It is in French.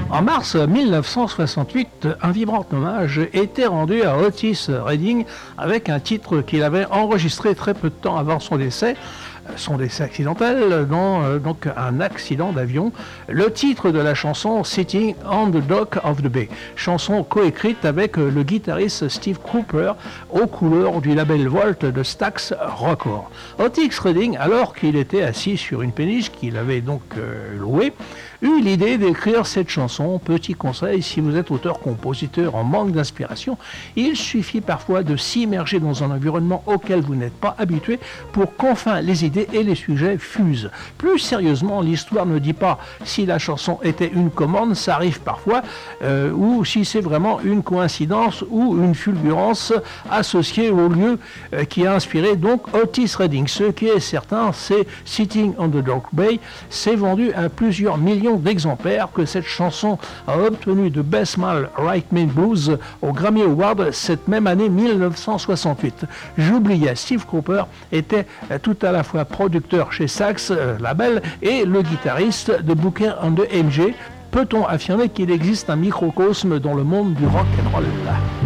En mars 1968, un vibrant hommage était rendu à Otis Redding avec un titre qu'il avait enregistré très peu de temps avant son décès accidentel dans donc un accident d'avion. Le titre de la chanson Sitting on the Dock of the Bay, chanson coécrite avec le guitariste Steve Cropper aux couleurs du label Volt de Stax Records. Otis Redding, alors qu'il était assis sur une péniche qu'il avait donc louée, eut l'idée d'écrire cette chanson. Petit conseil, si vous êtes auteur-compositeur en manque d'inspiration, il suffit parfois de s'immerger dans un environnement auquel vous n'êtes pas habitué pour qu'enfin les idées et les sujets fusent. Plus sérieusement, l'histoire ne dit pas si la chanson était une commande, ça arrive parfois, ou si c'est vraiment une coïncidence ou une fulgurance associée au lieu qui a inspiré donc Otis Redding. Ce qui est certain, c'est Sitting on the Dock Bay s'est vendu à plusieurs millions d'exemplaires, que cette chanson a obtenu de Best Male Right-Man Blues au Grammy Award cette même année 1968. J'oubliais, Steve Cropper était tout à la fois producteur chez Stax label et le guitariste de Booker and the MG. Peut-on affirmer qu'il existe un microcosme dans le monde du rock and roll?